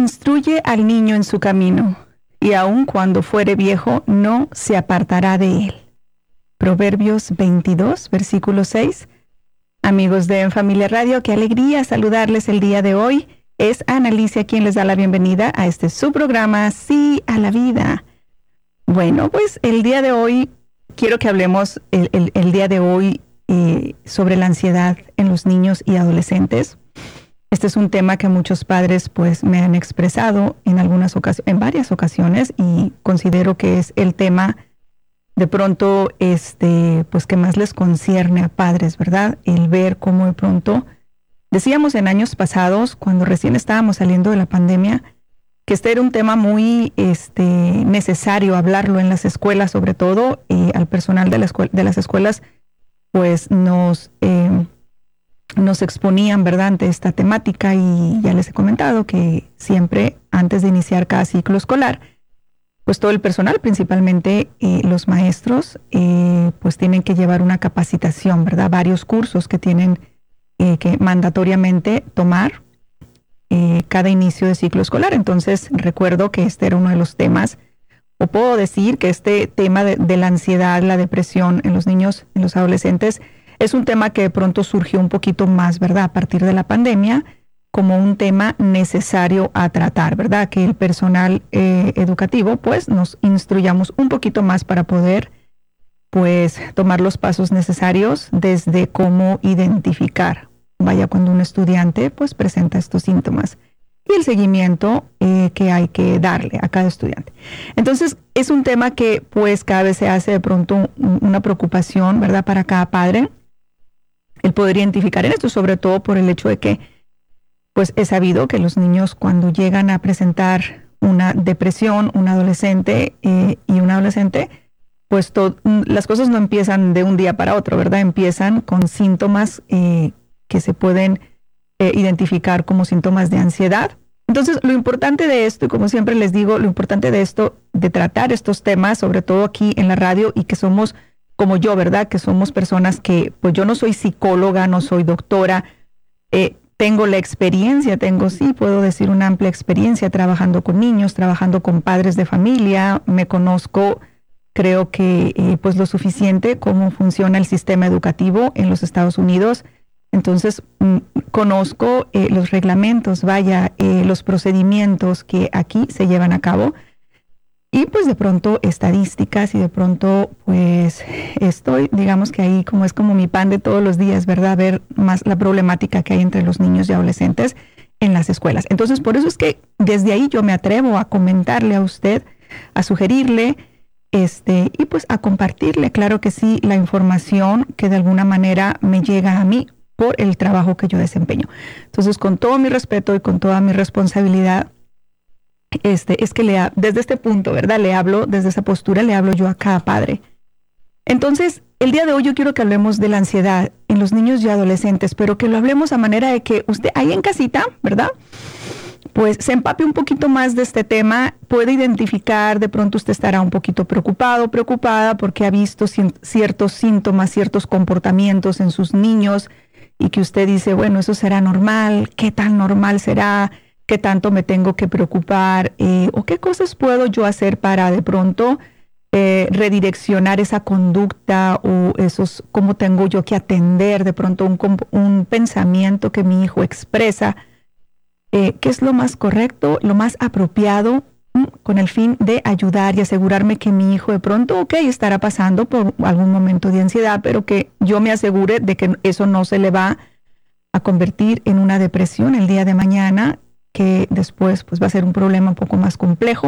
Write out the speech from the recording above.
instruye al niño en su camino, y aun cuando fuere viejo, no se apartará de él. Proverbios 22, versículo 6. Amigos de En Familia Radio, qué alegría saludarles el día de hoy. Es Ana Alicia quien les da la bienvenida a este su programa, Sí a la Vida. Bueno, pues el día de hoy, quiero que hablemos el día de hoy sobre la ansiedad en los niños y adolescentes. Este es un tema que muchos padres pues me han expresado en varias ocasiones, y considero que es el tema de pronto pues que más les concierne a padres, ¿verdad? El ver cómo de pronto, decíamos en años pasados, cuando recién estábamos saliendo de la pandemia, que este era un tema muy necesario hablarlo en las escuelas, sobre todo al personal de las escuelas, pues nos exponían, ¿verdad?, ante esta temática, y ya les he comentado que siempre antes de iniciar cada ciclo escolar, pues todo el personal, principalmente los maestros, pues tienen que llevar una capacitación, ¿verdad? Varios cursos que tienen que mandatoriamente tomar cada inicio de ciclo escolar. Entonces recuerdo que este era uno de los temas, o puedo decir que este tema de la ansiedad, la depresión en los niños, en los adolescentes, es un tema que de pronto surgió un poquito más, ¿verdad?, a partir de la pandemia, como un tema necesario a tratar, ¿verdad? Que el personal educativo pues nos instruyamos un poquito más para poder pues tomar los pasos necesarios desde cómo identificar, vaya, cuando un estudiante pues presenta estos síntomas, y el seguimiento que hay que darle a cada estudiante. Entonces es un tema que pues cada vez se hace de pronto una preocupación, ¿verdad?, para cada padre, el poder identificar en esto, sobre todo por el hecho de que pues es sabido que los niños, cuando llegan a presentar una depresión, un adolescente y un adolescente, pues las cosas no empiezan de un día para otro, ¿verdad? Empiezan con síntomas que se pueden identificar como síntomas de ansiedad. Entonces, lo importante de esto, y como siempre les digo, lo importante de esto, de tratar estos temas, sobre todo aquí en la radio, y que somos como yo, ¿verdad? Que somos personas que, pues yo no soy psicóloga, no soy doctora, tengo la experiencia, puedo decir, una amplia experiencia trabajando con niños, trabajando con padres de familia. Me conozco, creo que pues lo suficiente, cómo funciona el sistema educativo en los Estados Unidos. Entonces, conozco los reglamentos, los procedimientos que aquí se llevan a cabo. Y pues de pronto estadísticas, y de pronto pues estoy, digamos que ahí es como mi pan de todos los días, ¿verdad? Ver más la problemática que hay entre los niños y adolescentes en las escuelas. Entonces, por eso es que desde ahí yo me atrevo a comentarle a usted, a sugerirle, y pues a compartirle, claro que sí, la información que de alguna manera me llega a mí por el trabajo que yo desempeño. Entonces, con todo mi respeto y con toda mi responsabilidad, es que desde este punto, ¿verdad?, le hablo, desde esa postura le hablo yo a cada padre. Entonces, el día de hoy yo quiero que hablemos de la ansiedad en los niños y adolescentes, pero que lo hablemos a manera de que usted ahí en casita, ¿verdad?, pues se empape un poquito más de este tema, puede identificar, de pronto usted estará un poquito preocupada porque ha visto ciertos síntomas, ciertos comportamientos en sus niños, y que usted dice, bueno, eso será normal, ¿qué tan normal será? ¿Qué tanto me tengo que preocupar? ¿O qué cosas puedo yo hacer para de pronto redireccionar esa conducta, o cómo tengo yo que atender de pronto un pensamiento que mi hijo expresa? ¿Qué es lo más correcto, lo más apropiado, con el fin de ayudar y asegurarme que mi hijo de pronto, estará pasando por algún momento de ansiedad, pero que yo me asegure de que eso no se le va a convertir en una depresión el día de mañana, que después pues va a ser un problema un poco más complejo,